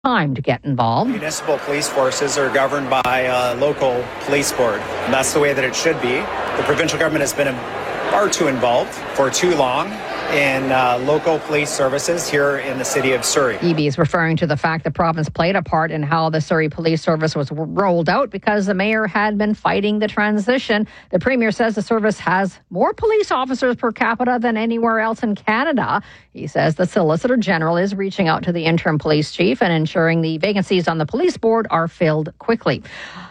time to get involved. Municipal police forces are governed by a local police board. And that's the way that it should be. The provincial government has been far too involved for too long in local police services here in the city of Surrey. Eby is referring to the fact the province played a part in how the Surrey Police Service was rolled out because the mayor had been fighting the transition. The premier says the service has more police officers per capita than anywhere else in Canada. He says the Solicitor General is reaching out to the interim police chief and ensuring the vacancies on the police board are filled quickly.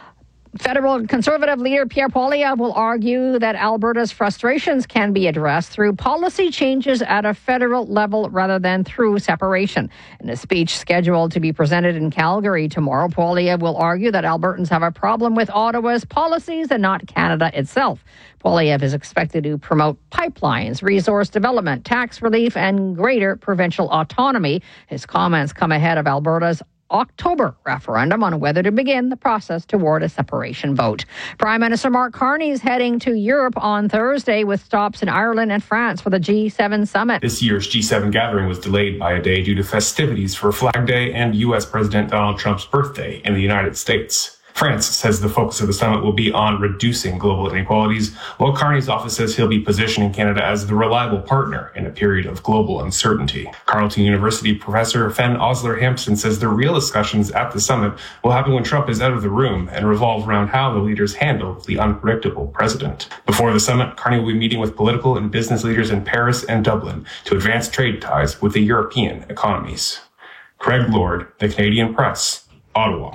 Federal Conservative leader Pierre Poilievre will argue that Alberta's frustrations can be addressed through policy changes at a federal level rather than through separation. In a speech scheduled to be presented in Calgary tomorrow, Poilievre will argue that Albertans have a problem with Ottawa's policies and not Canada itself. Poilievre is expected to promote pipelines, resource development, tax relief, and greater provincial autonomy. His comments come ahead of Alberta's October referendum on whether to begin the process toward a separation vote. Prime Minister Mark Carney is heading to Europe on Thursday with stops in Ireland and France for the G7 summit. This year's G7 gathering was delayed by a day due to festivities for Flag Day and U.S. President Donald Trump's birthday in the United States. France says the focus of the summit will be on reducing global inequalities, while Carney's office says he'll be positioning Canada as the reliable partner in a period of global uncertainty. Carleton University professor Fen Osler-Hampson says the real discussions at the summit will happen when Trump is out of the room and revolve around how the leaders handle the unpredictable president. Before the summit, Carney will be meeting with political and business leaders in Paris and Dublin to advance trade ties with the European economies. Craig Lord, The Canadian Press, Ottawa.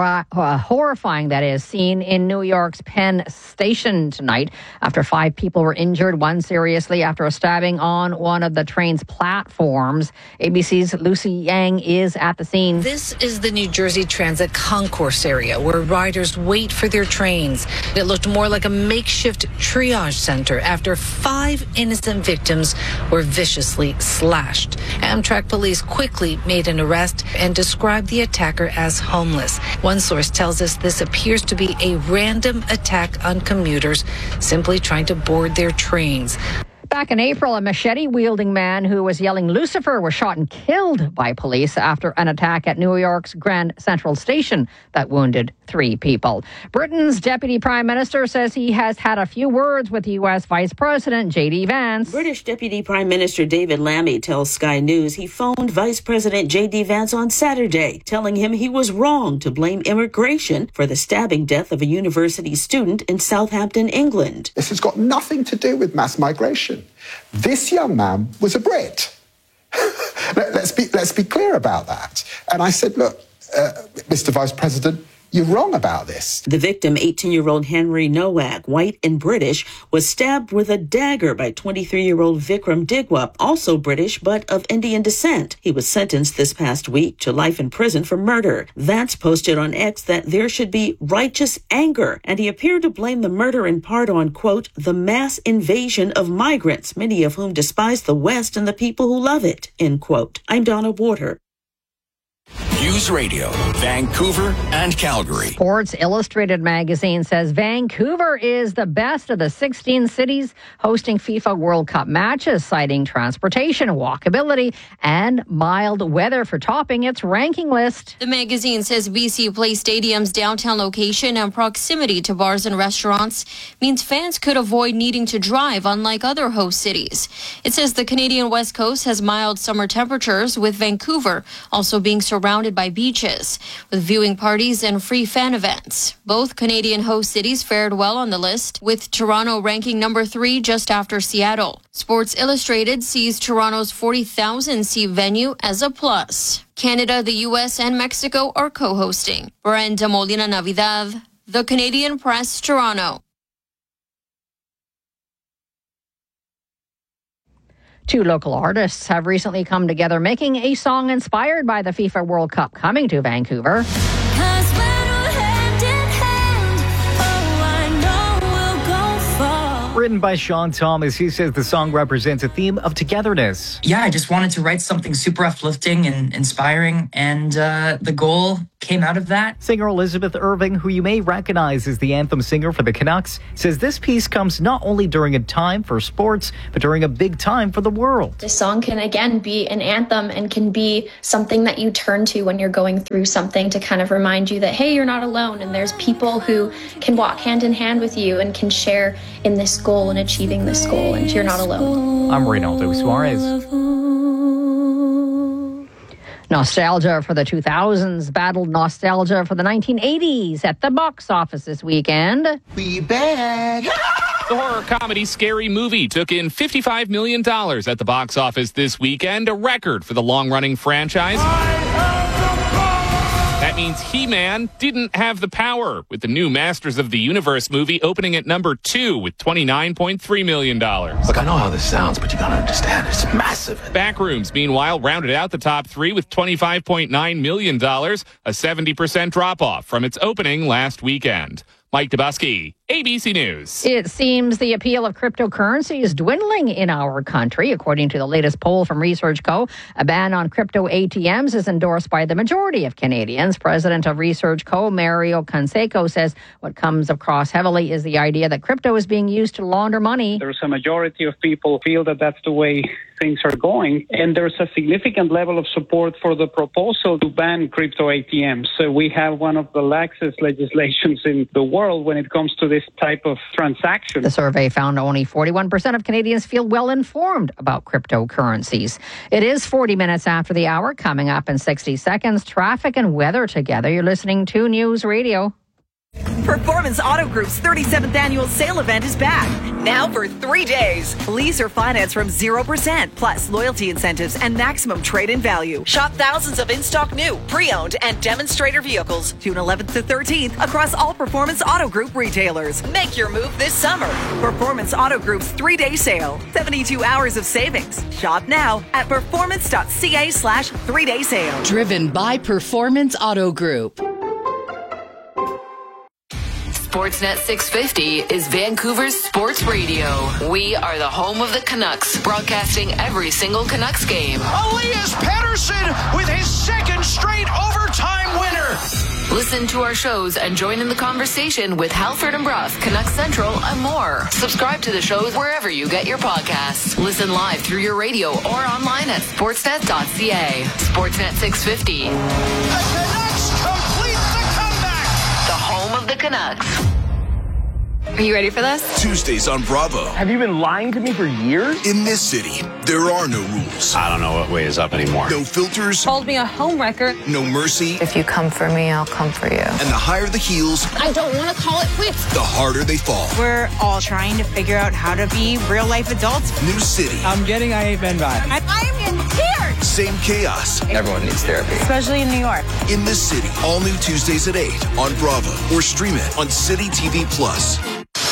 Horrifying, that is, seen in New York's Penn Station tonight after 5 people were injured, one seriously after a stabbing on one of the train's platforms. ABC's Lucy Yang is at the scene. This is the New Jersey Transit concourse area where riders wait for their trains. It looked more like a makeshift triage center after 5 innocent victims were viciously slashed. Amtrak police quickly made an arrest and described the attacker as homeless. One source tells us this appears to be a random attack on commuters simply trying to board their trains. Back in April, a machete-wielding man who was yelling Lucifer was shot and killed by police after an attack at New York's Grand Central Station that wounded 3 people. Britain's Deputy Prime Minister says he has had a few words with U.S. Vice President J.D. Vance. British Deputy Prime Minister David Lammy tells Sky News he phoned Vice President J.D. Vance on Saturday, telling him he was wrong to blame immigration for the stabbing death of a university student in Southampton, England. This has got nothing to do with mass migration. This young man was a Brit. Let's be clear about that. And I said, look, Mr. Vice President, you're wrong about this. The victim, 18-year-old Henry Nowak, white and British, was stabbed with a dagger by 23-year-old Vikram Digwa, also British but of Indian descent. He was sentenced this past week to life in prison for murder. Vance posted on X that there should be righteous anger, and he appeared to blame the murder in part on, quote, the mass invasion of migrants, many of whom despise the West and the people who love it, end quote. I'm Donna Water. News Radio, Vancouver and Calgary. Sports Illustrated magazine says Vancouver is the best of the 16 cities hosting FIFA World Cup matches, citing transportation, walkability, and mild weather for topping its ranking list. The magazine says BC Place Stadium's downtown location and proximity to bars and restaurants means fans could avoid needing to drive, unlike other host cities. It says the Canadian West Coast has mild summer temperatures, with Vancouver also being surrounded by beaches, with viewing parties and free fan events. Both Canadian host cities fared well on the list, with Toronto ranking number 3 just after Seattle. Sports Illustrated sees Toronto's 40,000-seat venue as a plus. Canada, the U.S., and Mexico are co-hosting. Brenda Molina Navidad, The Canadian Press, Toronto. 2 local artists have recently come together, making a song inspired by the FIFA World Cup coming to Vancouver. written by Sean Thomas. He says the song represents a theme of togetherness. Yeah, I just wanted to write something super uplifting and inspiring, and the goal came out of that. Singer Elizabeth Irving, who you may recognize as the anthem singer for the Canucks, says this piece comes not only during a time for sports, but during a big time for the world. This song can, again, be an anthem and can be something that you turn to when you're going through something to kind of remind you that, hey, you're not alone, and there's people who can walk hand in hand with you and can share in this goal and achieving this goal, and you're not alone. I'm Reynaldo Suarez. Nostalgia for the 2000s battled nostalgia for the 1980s at the box office this weekend. We back. The horror comedy Scary Movie took in $55 million at the box office this weekend, a record for the long-running franchise. That means He-Man didn't have the power, with the new Masters of the Universe movie opening at number 2 with $29.3 million. Look, I know how this sounds, but you gotta understand, it's massive. Backrooms, meanwhile, rounded out the top 3 with $25.9 million, a 70% drop-off from its opening last weekend. Mike Dubusky, ABC News. It seems the appeal of cryptocurrency is dwindling in our country. According to the latest poll from Research Co., a ban on crypto ATMs is endorsed by the majority of Canadians. President of Research Co., Mario Canseco, says what comes across heavily is the idea that crypto is being used to launder money. There's a majority of people feel that that's the way things are going, and there's a significant level of support for the proposal to ban crypto ATMs. So we have one of the laxest legislations in the world when it comes to this type of transaction. The survey found only 41% of Canadians feel well informed about cryptocurrencies. It is 40 minutes after the hour. Coming up in 60 seconds, traffic and weather together. You're listening to News Radio. Performance Auto Group's 37th annual sale event is back. Now for 3 days. Lease or finance from 0%, plus loyalty incentives and maximum trade-in value. Shop thousands of in-stock new, pre-owned, and demonstrator vehicles June 11th to 13th across all Performance Auto Group retailers. Make your move this summer. Performance Auto Group's 3-day sale. 72 hours of savings. Shop now at performance.ca/3-day sale. Driven by Performance Auto Group. Sportsnet 650 is Vancouver's sports radio. We are the home of the Canucks, broadcasting every single Canucks game. Elias Pettersson with his second straight overtime winner. Listen to our shows and join in the conversation with Halford and Brough, Canucks Central, and more. Subscribe to the shows wherever you get your podcasts. Listen live through your radio or online at sportsnet.ca. Sportsnet 650. The Canucks complete the comeback. The home of the Canucks. Are you ready for this? Tuesdays on Bravo. Have you been lying to me for years? In this city, there are no rules. I don't know what way is up anymore. No filters. Called me a homewrecker. No mercy. If you come for me, I'll come for you. And the higher the heels, I don't want to call it quits. The harder they fall. We're all trying to figure out how to be real-life adults. New city. I'm getting I Ain't Been Bad. I'm in tears. Same chaos. Everyone needs therapy. Especially in New York. In this city. All new Tuesdays at 8 on Bravo. Or stream it on City TV Plus.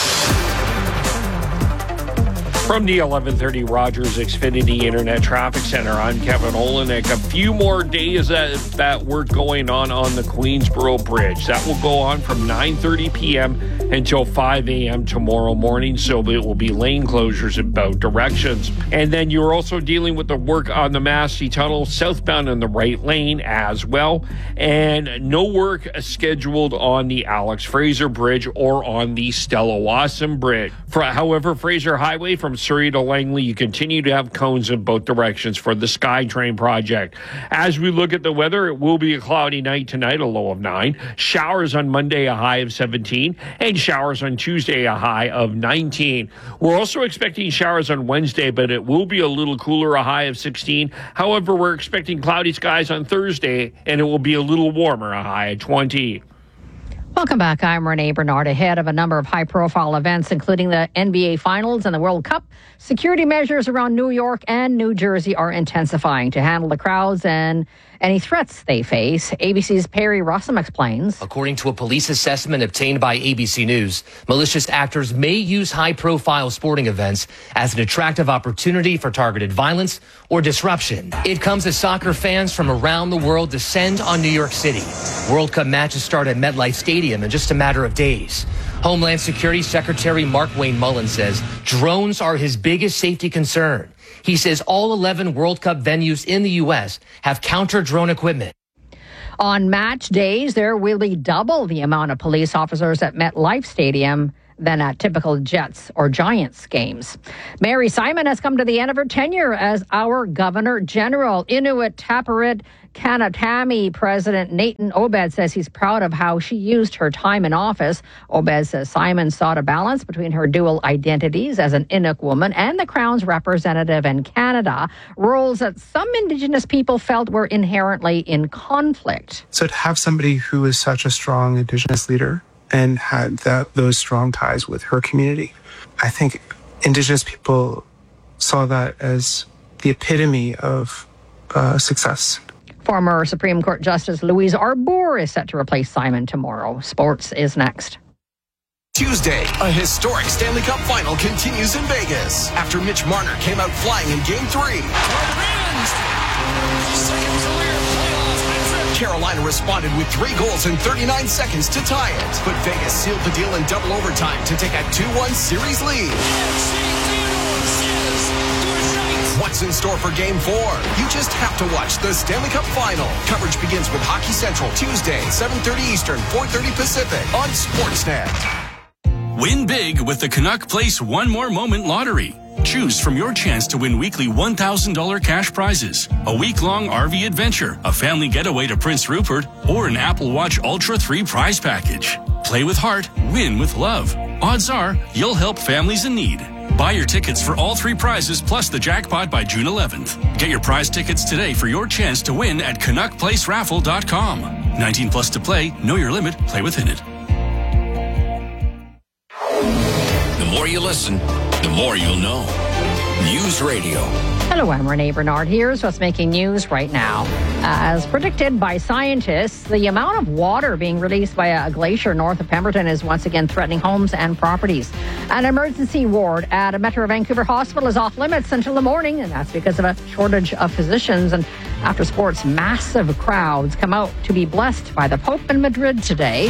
From the 1130 Rogers Xfinity Internet Traffic Center, I'm Kevin Olenek. A few more days that work going on the Queensboro Bridge. That will go on from 9:30 p.m. until 5 a.m. tomorrow morning, so it will be lane closures in both directions. And then you're also dealing with the work on the Massey Tunnel southbound in the right lane as well. And no work scheduled on the Alex Fraser Bridge or on the Stella Wasson Bridge. However, Fraser Highway from Surrey to Langley, you continue to have cones in both directions for the SkyTrain project. As we look at the weather, it will be a cloudy night tonight, a low of 9. Showers on Monday, a high of 17. And showers on Tuesday, a high of 19. We're also expecting showers on Wednesday, but it will be a little cooler, a high of 16. However, we're expecting cloudy skies on Thursday, and it will be a little warmer, a high of 20. Welcome back. I'm Renee Bernard. Ahead of a number of high-profile events, including the NBA Finals and the World Cup, security measures around New York and New Jersey are intensifying to handle the crowds and any threats they face. ABC's Perry Rossum explains. According to a police assessment obtained by ABC News, malicious actors may use high-profile sporting events as an attractive opportunity for targeted violence or disruption. It comes as soccer fans from around the world descend on New York City. World Cup matches start at MetLife Stadium in just a matter of days. Homeland Security Secretary Mark-Wayne Mullen says drones are his biggest safety concern. He says all 11 World Cup venues in the U.S. have counter-drone equipment. On match days, there will be double the amount of police officers at MetLife Stadium than at typical Jets or Giants games. Mary Simon has come to the end of her tenure as our Governor General. Inuit Tapiriit Kanatami President Nathan Obed says he's proud of how she used her time in office. Obed says Simon sought a balance between her dual identities as an Inuk woman and the Crown's representative in Canada, roles that some Indigenous people felt were inherently in conflict. So to have somebody who is such a strong Indigenous leader and had those strong ties with her community, I think Indigenous people saw that as the epitome of success. Former Supreme Court Justice Louise Arbour is set to replace Simon tomorrow. Sports is next. Tuesday, a historic Stanley Cup final continues in Vegas after Mitch Marner came out flying in Game 3. Carolina responded with 3 goals in 39 seconds to tie it, but Vegas sealed the deal in double overtime to take a 2-1 series lead. What's in store for Game 4? You just have to watch the Stanley Cup Final. Coverage begins with Hockey Central Tuesday, 7:30 Eastern, 4:30 Pacific on Sportsnet. Win big with the Canuck Place One More Moment Lottery. Choose from your chance to win weekly $1,000 cash prizes, a week-long RV adventure, a family getaway to Prince Rupert, or an Apple Watch Ultra 3 prize package. Play with heart, win with love. Odds are you'll help families in need. Buy your tickets for all 3 prizes plus the jackpot by June 11th. Get your prize tickets today for your chance to win at CanuckPlaceRaffle.com. 19 plus to play. Know your limit. Play within it. The more you listen, the more you'll know. News Radio. Hello, I'm Renee Bernard. Here's what's making news right now. As predicted by scientists, the amount of water being released by a glacier north of Pemberton is once again threatening homes and properties. An emergency ward at a Metro Vancouver hospital is off limits until the morning, and that's because of a shortage of physicians. And after sports, massive crowds come out to be blessed by the Pope in Madrid today.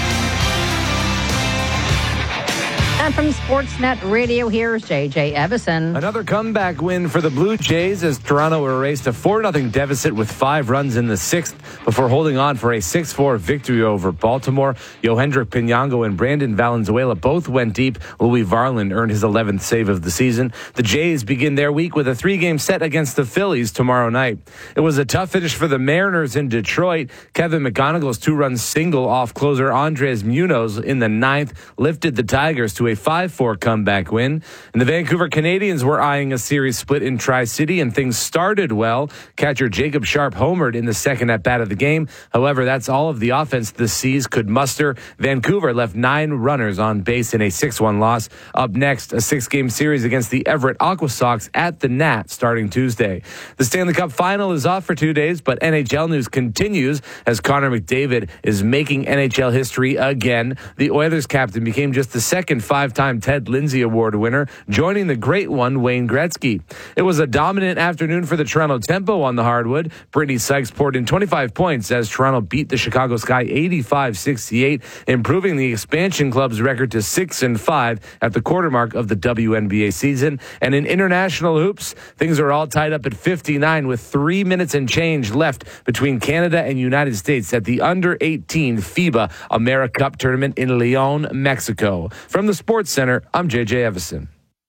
And from Sportsnet Radio, here's JJ Evison. Another comeback win for the Blue Jays as Toronto erased a 4-0 deficit with 5 runs in the 6th before holding on for a 6-4 victory over Baltimore. Yohendrick Pinango and Brandon Valenzuela both went deep. Louis Varland earned his 11th save of the season. The Jays begin their week with a 3-game set against the Phillies tomorrow night. It was a tough finish for the Mariners in Detroit. Kevin McGonigal's 2-run single off closer Andres Munoz in the 9th lifted the Tigers to a 5-4 comeback win. And the Vancouver Canadians were eyeing a series split in Tri-City, and things started well. Catcher Jacob Sharp homered in the second at-bat of the game. However, that's all of the offense the Seas could muster. Vancouver left 9 runners on base in a 6-1 loss. Up next, a 6-game series against the Everett Aqua Sox at the Nat starting Tuesday. The Stanley Cup Final is off for 2 days, but NHL news continues as Connor McDavid is making NHL history again. The Oilers captain became just the second 5-time Ted Lindsay Award winner, joining the great one, Wayne Gretzky. It was a dominant afternoon for the Toronto Tempo on the hardwood. Brittany Sykes poured in 25 points as Toronto beat the Chicago Sky 85-68, improving the expansion club's record to 6-5 at the quarter mark of the WNBA season. And in international hoops, things are all tied up at 59 with 3 minutes and change left between Canada and United States at the Under-18 FIBA AmeriCup tournament in León, Mexico. From the Sports Center, I'm JJ Evison.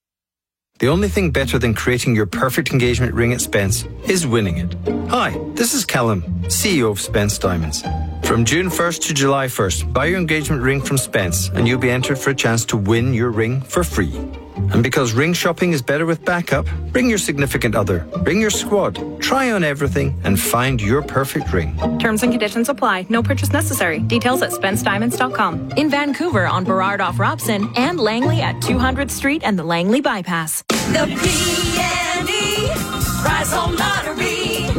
The only thing better than creating your perfect engagement ring at Spence is winning it. Hi, this is Callum, CEO of Spence Diamonds. From June 1st to July 1st, buy your engagement ring from Spence and you'll be entered for a chance to win your ring for free. And because ring shopping is better with backup, bring your significant other, bring your squad, try on everything and find your perfect ring. Terms and conditions apply. No purchase necessary. Details at SpenceDiamonds.com. In Vancouver on Burrard off Robson and Langley at 200th Street and the Langley Bypass. The PNE Prize Home Lottery.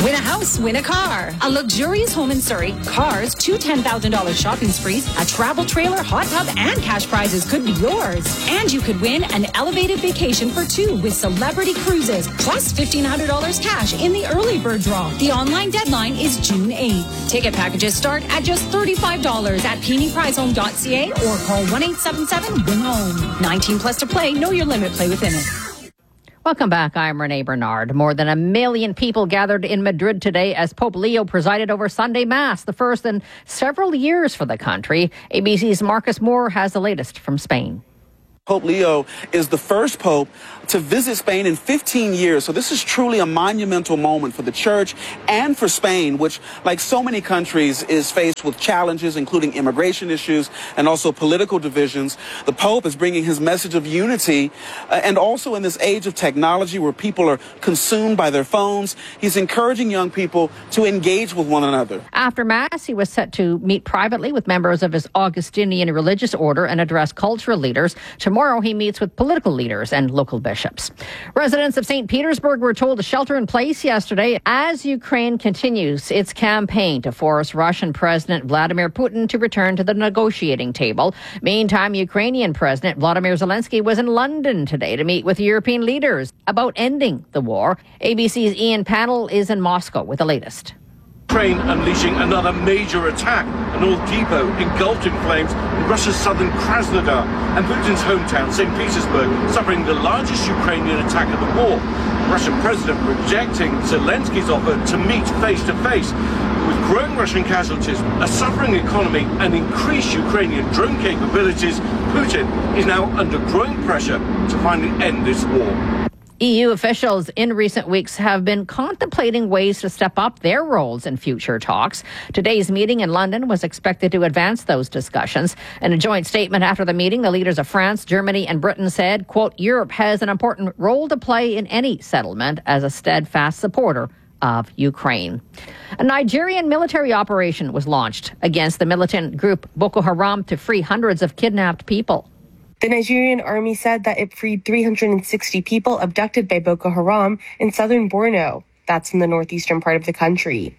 Win a house, win a car. A luxurious home in Surrey, cars, 2 $10,000 shopping sprees, a travel trailer, hot tub, and cash prizes could be yours. And you could win an elevated vacation for 2 with Celebrity Cruises, plus $1,500 cash in the early bird draw. The online deadline is June 8th. Ticket packages start at just $35 at PeeneyPrizeHome.ca or call 1-877-WIN-HOME. 19 plus to play. Know your limit. Play within it. Welcome back. I'm Renee Bernard. More than 1 million people gathered in Madrid today as Pope Leo presided over Sunday Mass, the first in several years for the country. ABC's Marcus Moore has the latest from Spain. Pope Leo is the first pope to visit Spain in 15 years. So this is truly a monumental moment for the church and for Spain, which, like so many countries, is faced with challenges, including immigration issues and also political divisions. The Pope is bringing his message of unity, and also in this age of technology where people are consumed by their phones, he's encouraging young people to engage with one another. After Mass, he was set to meet privately with members of his Augustinian religious order and address cultural leaders. Tomorrow, he meets with political leaders and local bishops. Residents of St. Petersburg were told to shelter in place yesterday as Ukraine continues its campaign to force Russian President Vladimir Putin to return to the negotiating table. Meantime, Ukrainian President Volodymyr Zelensky was in London today to meet with European leaders about ending the war. ABC's Ian Pannell is in Moscow with the latest. Ukraine unleashing another major attack. An oil depot engulfed in flames in Russia's southern Krasnodar, and Putin's hometown, St. Petersburg, suffering the largest Ukrainian attack of the war. The Russian president rejecting Zelensky's offer to meet face-to-face. With growing Russian casualties, a suffering economy, and increased Ukrainian drone capabilities, Putin is now under growing pressure to finally end this war. EU officials in recent weeks have been contemplating ways to step up their roles in future talks. Today's meeting in London was expected to advance those discussions. In a joint statement after the meeting, the leaders of France, Germany and Britain said, quote, Europe has an important role to play in any settlement as a steadfast supporter of Ukraine. A Nigerian military operation was launched against the militant group Boko Haram to free hundreds of kidnapped people. The Nigerian army said that it freed 360 people abducted by Boko Haram in southern Borno. That's in the northeastern part of the country.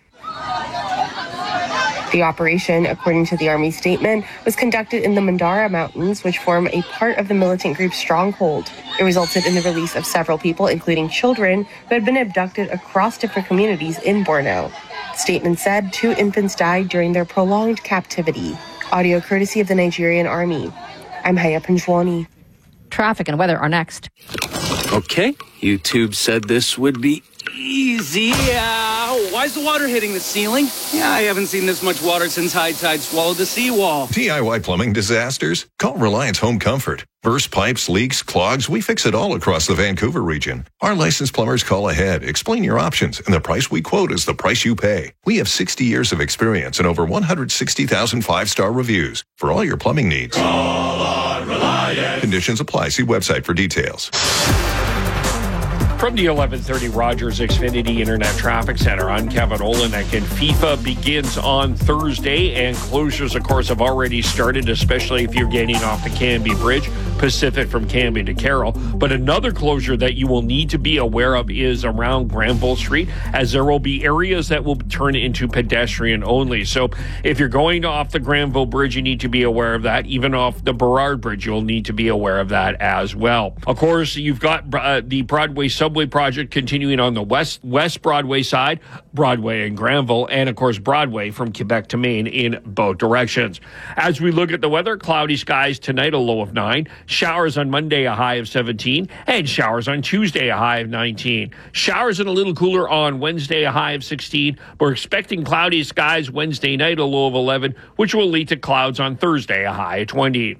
The operation, according to the army statement, was conducted in the Mandara Mountains, which form a part of the militant group's stronghold. It resulted in the release of several people, including children, who had been abducted across different communities in Borno. The statement said 2 infants died during their prolonged captivity. Audio courtesy of the Nigerian army. I'm Haya Panjwani. Traffic and weather are next. Okay, YouTube said this would be easy. Why is the water hitting the ceiling? Yeah, I haven't seen this much water since high tide swallowed the seawall. DIY plumbing disasters? Call Reliance Home Comfort. Burst pipes, leaks, clogs, we fix it all across the Vancouver region. Our licensed plumbers call ahead, explain your options, and the price we quote is the price you pay. We have 60 years of experience and over 160,000 five-star reviews for all your plumbing needs. Call on Reliance. Conditions apply. See website for details. From the 1130 Rogers Xfinity Internet Traffic Center, I'm Kevin Olenek, and FIFA begins on Thursday, and closures, of course, have already started, especially if you're getting off the Canby Bridge, Pacific from Canby to Carroll. But another closure that you will need to be aware of is around Granville Street, as there will be areas that will turn into pedestrian only. So if you're going off the Granville Bridge, you need to be aware of that. Even off the Burrard Bridge, you'll need to be aware of that as well. Of course, you've got the Broadway subway project continuing on the West Broadway side, Broadway and Granville, and of course Broadway from Quebec to Maine in both directions. As we look at the weather, cloudy skies tonight, a low of 9, showers on Monday, a high of 17, and showers on Tuesday, a high of 19. Showers and a little cooler on Wednesday, a high of 16. We're expecting cloudy skies Wednesday night, a low of 11, which will lead to clouds on Thursday, a high of 20.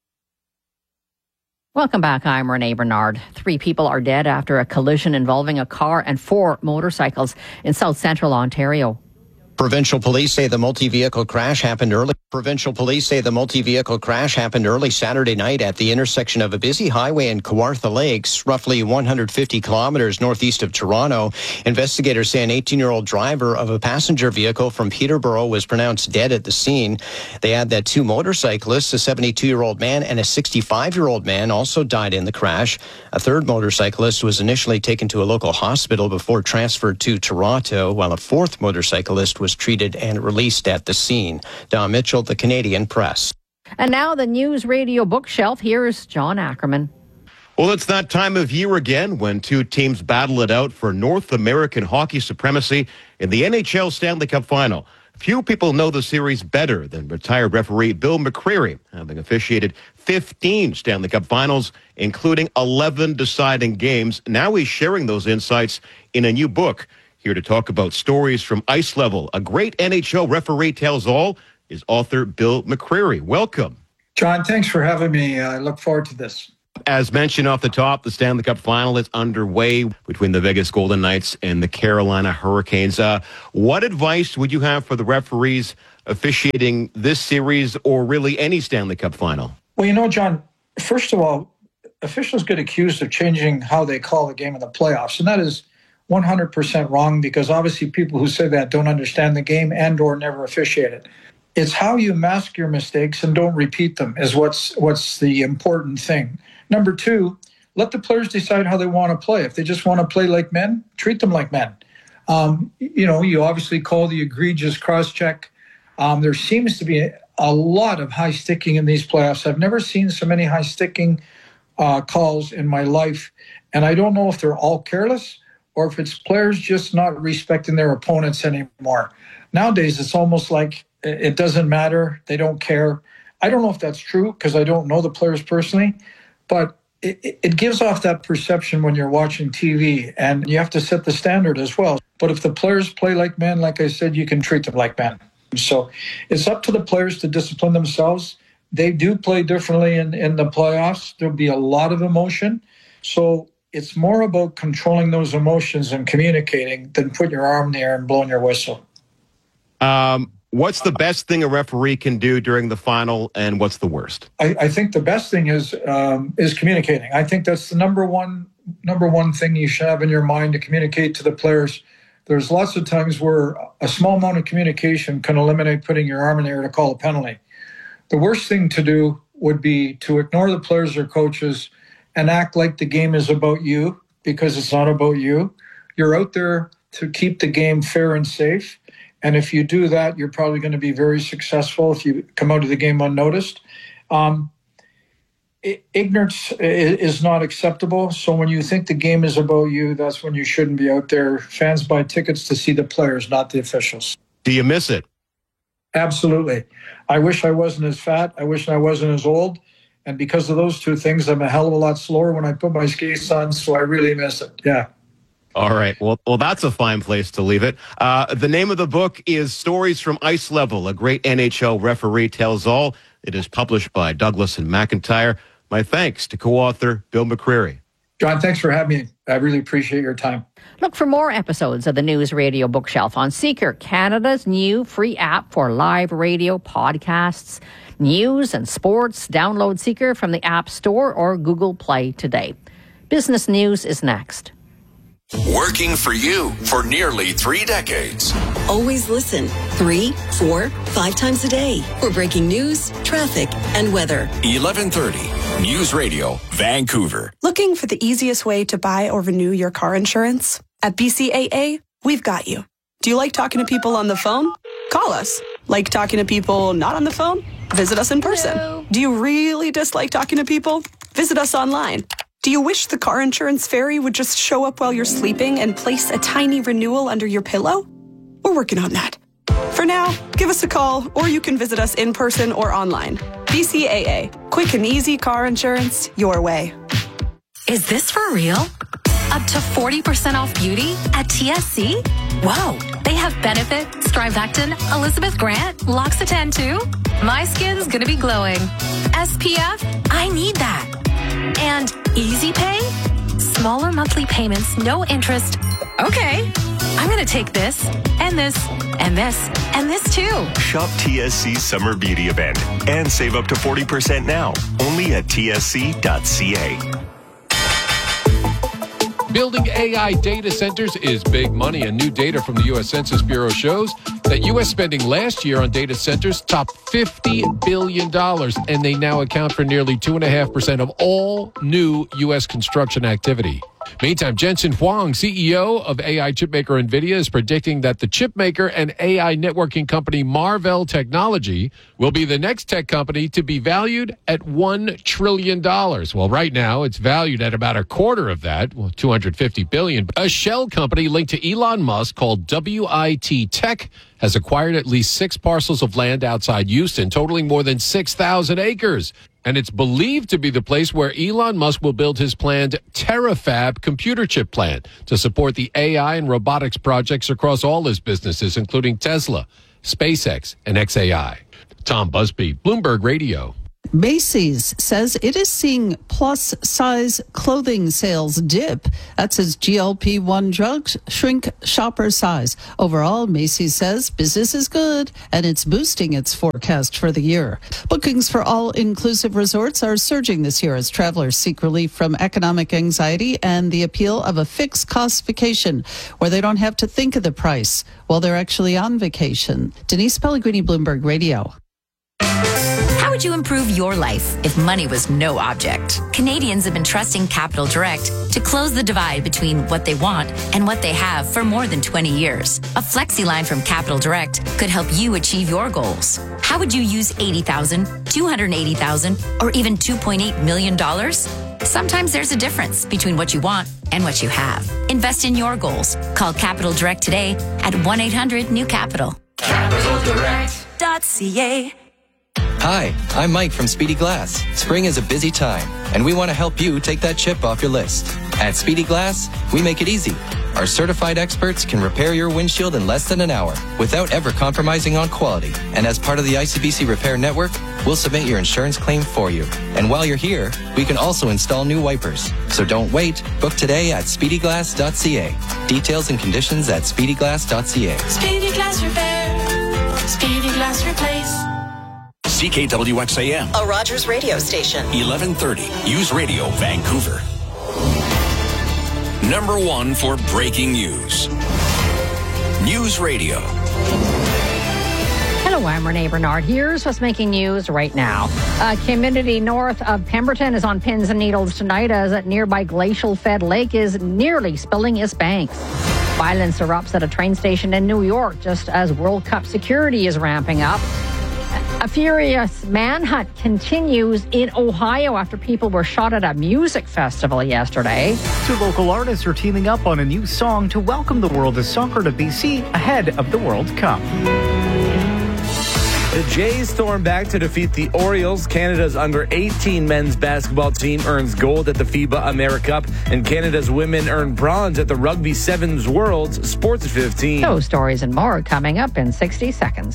Welcome back. I'm Renee Bernard. 3 people are dead after a collision involving a car and 4 motorcycles in South Central Ontario. Provincial police say the multi-vehicle crash happened early. Saturday night at the intersection of a busy highway in Kawartha Lakes, roughly 150 kilometers northeast of Toronto. Investigators say an 18-year-old driver of a passenger vehicle from Peterborough was pronounced dead at the scene. They add that 2 motorcyclists, a 72-year-old man and a 65-year-old man, also died in the crash. A third motorcyclist was initially taken to a local hospital before transferred to Toronto, while a fourth motorcyclist was treated and released at the scene. Don Mitchell, the Canadian Press. And now the News Radio Bookshelf. Here's John Ackerman. Well, it's that time of year again when 2 teams battle it out for North American hockey supremacy in the NHL Stanley Cup Final. Few people know the series better than retired referee Bill McCreary, having officiated 15 Stanley Cup Finals, including 11 deciding games. Now he's sharing those insights in a new book. Here to talk about stories from ice level, a great NHL referee tells all, is author Bill McCreary. Welcome. John, thanks for having me. I look forward to this. As mentioned off the top, the Stanley Cup Final is underway between the Vegas Golden Knights and the Carolina Hurricanes. What advice would you have for the referees officiating this series or really any Stanley Cup Final? Well, John, first of all, officials get accused of changing how they call the game in the playoffs, and that is 100% wrong, because obviously people who say that don't understand the game and or never officiate it. It's how you mask your mistakes and don't repeat them is what's the important thing. Number 2, let the players decide how they want to play. If they just want to play like men, treat them like men. You obviously call the egregious cross-check. There seems to be a lot of high sticking in these playoffs. I've never seen so many high sticking calls in my life, and I don't know if they're all careless or if it's players just not respecting their opponents anymore. Nowadays, it's almost like it doesn't matter. They don't care. I don't know if that's true because I don't know the players personally, but it gives off that perception when you're watching TV, and you have to set the standard as well. But if the players play like men, like I said, you can treat them like men. So it's up to the players to discipline themselves. They do play differently in the playoffs. There'll be a lot of emotion. So it's more about controlling those emotions and communicating than putting your arm in the air and blowing your whistle. What's the best thing a referee can do during the final, and what's the worst? I think the best thing is communicating. I think that's the number one thing you should have in your mind, to communicate to the players. There's lots of times where a small amount of communication can eliminate putting your arm in the air to call a penalty. The worst thing to do would be to ignore the players or coaches and act like the game is about you, because it's not about you. You're out there to keep the game fair and safe. And if you do that, you're probably going to be very successful if you come out of the game unnoticed. Ignorance is not acceptable. So when you think the game is about you, that's when you shouldn't be out there. Fans buy tickets to see the players, not the officials. Do you miss it? Absolutely. I wish I wasn't as fat. I wish I wasn't as old. And because of those 2 things, I'm a hell of a lot slower when I put my skates on, so I really miss it. Yeah. All right. Well, that's a fine place to leave it. The name of the book is Stories from Ice Level, a great NHL referee tells all. It is published by Douglas and McIntyre. My thanks to co-author Bill McCreary. John, thanks for having me. I really appreciate your time. Look for more episodes of the News Radio Bookshelf on Seeker, Canada's new free app for live radio podcasts, news and sports. Download Seeker from the App Store or Google Play today. Business News is next. Working for you for nearly 3 decades. Always listen 3, 4, 5 times a day for breaking news, traffic, and weather. 1130 News Radio, Vancouver. Looking for the easiest way to buy or renew your car insurance? At BCAA, we've got you. Do you like talking to people on the phone? Call us. Like talking to people not on the phone? Visit us in person. Hello. Do you really dislike talking to people? Visit us online. Do you wish the car insurance fairy would just show up while you're sleeping and place a tiny renewal under your pillow? We're working on that. For now, give us a call, or you can visit us in person or online. BCAA. Quick and easy car insurance your way. Is this for real? Up to 40% off beauty at TSC? Whoa, they have Benefit, Strivectin, Elizabeth Grant, L'Occitane too? My skin's gonna be glowing. SPF? I need that. And Easy Pay? Smaller monthly payments, no interest. Okay. I'm going to take this and this and this and this too. Shop TSC's Summer Beauty Event and save up to 40% now. Only at tsc.ca. Building AI data centers is big money, and new data from the U.S. Census Bureau shows that U.S. spending last year on data centers topped $50 billion, and they now account for nearly 2.5% of all new U.S. construction activity. Meantime, Jensen Huang, CEO of AI chipmaker NVIDIA, is predicting that the chipmaker and AI networking company Marvell Technology will be the next tech company to be valued at $1 trillion. Well, right now, it's valued at about a quarter of that, well, $250 billion. A shell company linked to Elon Musk called WIT Tech has acquired at least 6 parcels of land outside Houston, totaling more than 6,000 acres. And it's believed to be the place where Elon Musk will build his planned Terafab computer chip plant to support the AI and robotics projects across all his businesses, including Tesla, SpaceX, and XAI. Tom Busby, Bloomberg Radio. Macy's says it is seeing plus-size clothing sales dip. That's as GLP-1 drugs shrink shopper size. Overall, Macy's says business is good, and it's boosting its forecast for the year. Bookings for all-inclusive resorts are surging this year as travelers seek relief from economic anxiety and the appeal of a fixed-cost vacation where they don't have to think of the price while they're actually on vacation. Denise Pellegrini, Bloomberg Radio. How would you improve your life if money was no object? Canadians have been trusting Capital Direct to close the divide between what they want and what they have for more than 20 years. A flexi line from Capital Direct could help you achieve your goals. How would you use $80,000, $280,000, or even $2.8 million? Sometimes there's a difference between what you want and what you have. Invest in your goals. Call Capital Direct today at 1-800-NEW-CAPITAL. CapitalDirect.ca. Hi, I'm Mike from Speedy Glass. Spring is a busy time, and we want to help you take that chip off your list. At Speedy Glass, we make it easy. Our certified experts can repair your windshield in less than an hour without ever compromising on quality. And as part of the ICBC Repair Network, we'll submit your insurance claim for you. And while you're here, we can also install new wipers. So don't wait. Book today at speedyglass.ca. Details and conditions at speedyglass.ca. Speedy Glass Repair. Speedy Glass Replace. CKWXAM. A Rogers radio station. 1130. News Radio, Vancouver. Number 1 for breaking news. News Radio. Hello, I'm Renee Bernard. Here's what's making news right now. A community north of Pemberton is on pins and needles tonight as a nearby glacial-fed lake is nearly spilling its banks. Violence erupts at a train station in New York just as World Cup security is ramping up. A furious manhunt continues in Ohio after people were shot at a music festival yesterday. 2 local artists are teaming up on a new song to welcome the world of soccer to BC ahead of the World Cup. The Jays storm back to defeat the Orioles. Canada's under-18 men's basketball team earns gold at the FIBA AmeriCup, and Canada's women earn bronze at the Rugby Sevens Worlds Sports 15. Those stories and more coming up in 60 seconds.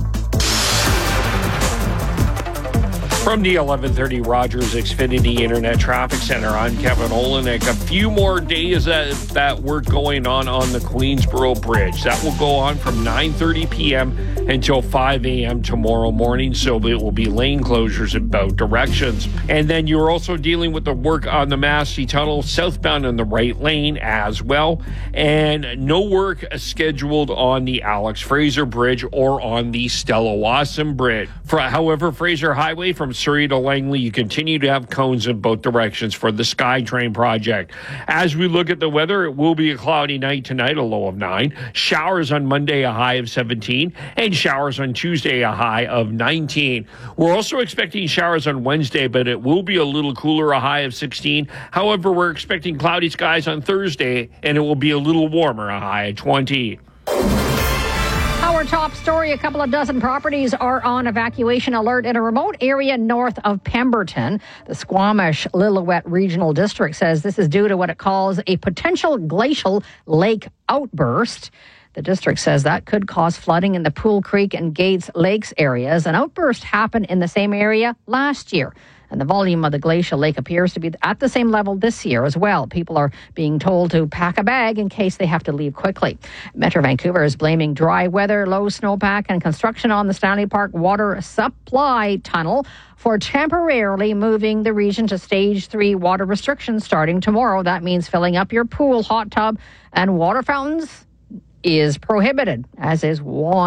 From the 1130 Rogers Xfinity Internet Traffic Center, I'm Kevin Olenek. A few more days that work going on the Queensboro Bridge. That will go on from 9:30 p.m. until 5 a.m. tomorrow morning, so it will be lane closures in both directions. And then you're also dealing with the work on the Massey Tunnel southbound in the right lane as well. And no work scheduled on the Alex Fraser Bridge or on the Stella Wasson Bridge. However, Fraser Highway from Surrey to Langley, you continue to have cones in both directions for the SkyTrain project. As we look at the weather, it will be a cloudy night tonight, a low of 9. Showers on Monday, a high of 17. And showers on Tuesday, a high of 19. We're also expecting showers on Wednesday, but it will be a little cooler, a high of 16. However, we're expecting cloudy skies on Thursday, and it will be a little warmer, a high of 20. Our top story, a couple of dozen properties are on evacuation alert in a remote area north of Pemberton. The Squamish-Lillooet Regional District says this is due to what it calls a potential glacial lake outburst. The district says that could cause flooding in the Pool Creek and Gates Lakes areas. An outburst happened in the same area last year, and the volume of the glacial lake appears to be at the same level this year as well. People are being told to pack a bag in case they have to leave quickly. Metro Vancouver is blaming dry weather, low snowpack, and construction on the Stanley Park water supply tunnel for temporarily moving the region to Stage 3 water restrictions starting tomorrow. That means filling up your pool, hot tub, and water fountains is prohibited, as is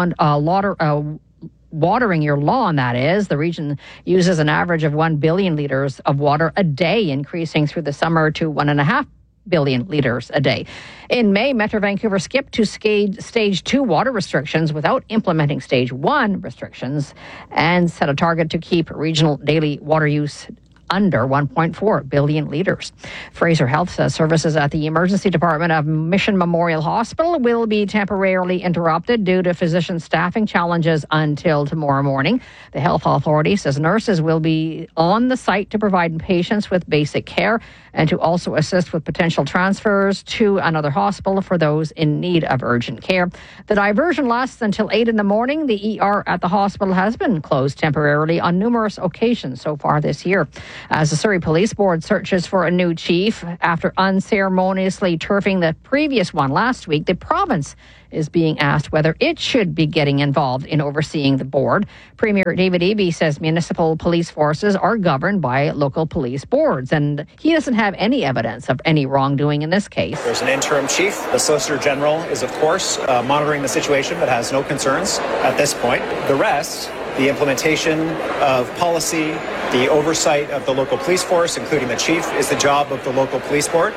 watering your lawn, that is. The region uses an average of 1 billion litres of water a day, increasing through the summer to 1.5 billion litres a day. In May, Metro Vancouver skipped to Stage 2 water restrictions without implementing Stage 1 restrictions and set a target to keep regional daily water use under 1.4 billion litres. Fraser Health says services at the emergency department of Mission Memorial Hospital will be temporarily interrupted due to physician staffing challenges until tomorrow morning. The health authority says nurses will be on the site to provide patients with basic care and to also assist with potential transfers to another hospital for those in need of urgent care. The diversion lasts until 8 in the morning. The ER at the hospital has been closed temporarily on numerous occasions so far this year. As the Surrey Police Board searches for a new chief after unceremoniously turfing the previous one last week, the province is being asked whether it should be getting involved in overseeing the board. Premier David Eby says municipal police forces are governed by local police boards, and he doesn't have any evidence of any wrongdoing in this case. There's an interim chief. The Solicitor General is, of course, monitoring the situation but has no concerns at this point. The rest, the implementation of policy, the oversight of the local police force, including the chief, is the job of the local police board.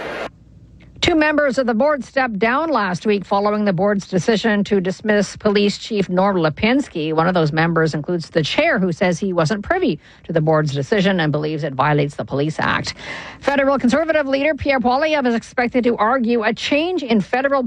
2 members of the board stepped down last week following the board's decision to dismiss Police Chief Norm Lipinski. One of those members includes the chair, who says he wasn't privy to the board's decision and believes it violates the Police Act. Federal Conservative leader Pierre Poilievre is expected to argue a change in federal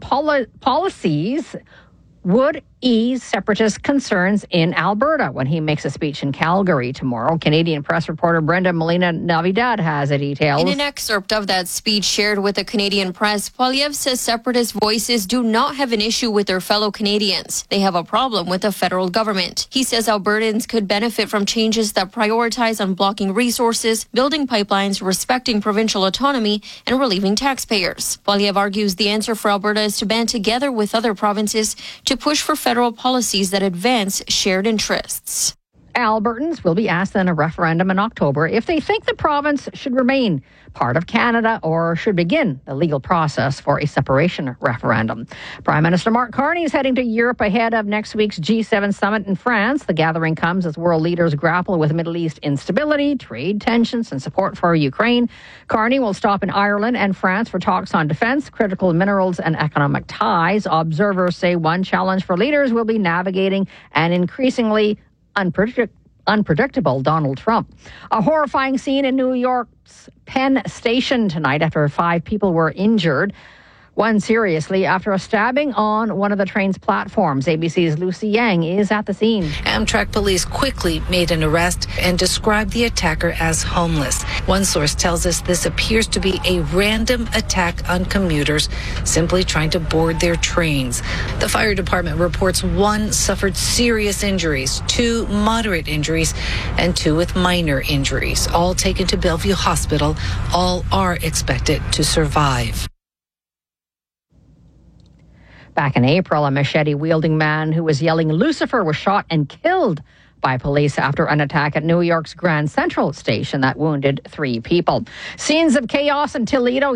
policies would ease separatist concerns in Alberta when he makes a speech in Calgary tomorrow. Canadian press reporter Brenda Molina-Navidad has the details. In an excerpt of that speech shared with the Canadian press, Poilievre says separatist voices do not have an issue with their fellow Canadians. They have a problem with the federal government. He says Albertans could benefit from changes that prioritize unblocking resources, building pipelines, respecting provincial autonomy, and relieving taxpayers. Poilievre argues the answer for Alberta is to band together with other provinces to push for federal policies that advance shared interests. Albertans will be asked in a referendum in October if they think the province should remain part of Canada or should begin the legal process for a separation referendum. Prime Minister Mark Carney is heading to Europe ahead of next week's G7 summit in France. The gathering comes as world leaders grapple with Middle East instability, trade tensions, and support for Ukraine. Carney will stop in Ireland and France for talks on defense, critical minerals, and economic ties. Observers say one challenge for leaders will be navigating an increasingly unpredictable Donald Trump. A horrifying scene in New York's Penn Station tonight after 5 people were injured, one seriously, after a stabbing on one of the train's platforms. ABC's Lucy Yang is at the scene. Amtrak police quickly made an arrest and described the attacker as homeless. One source tells us this appears to be a random attack on commuters simply trying to board their trains. The fire department reports 1 suffered serious injuries, 2 moderate injuries, and 2 with minor injuries. All taken to Bellevue Hospital. All are expected to survive. Back in April, a machete-wielding man who was yelling Lucifer was shot and killed by police after an attack at New York's Grand Central Station that wounded 3 people. Scenes of chaos in Toledo,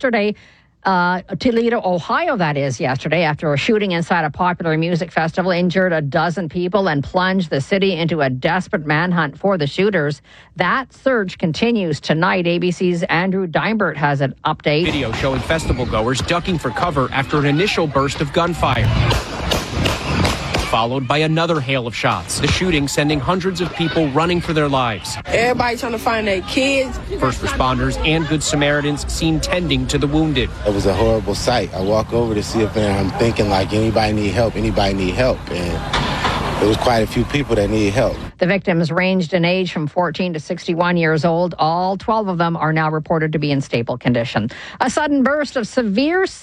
Ohio, that is, yesterday, after a shooting inside a popular music festival injured a dozen people and plunged the city into a desperate manhunt for the shooters. That search continues tonight. ABC's Andrew Deinbert has an update. Video showing festival goers ducking for cover after an initial burst of gunfire, followed by another hail of shots. The shooting sending hundreds of people running for their lives. Everybody trying to find their kids. First responders and Good Samaritans seen tending to the wounded. It was a horrible sight. I walk over to see if I'm thinking like anybody need help. And there was quite a few people that need help. The victims ranged in age from 14 to 61 years old. All 12 of them are now reported to be in stable condition. A sudden burst of severe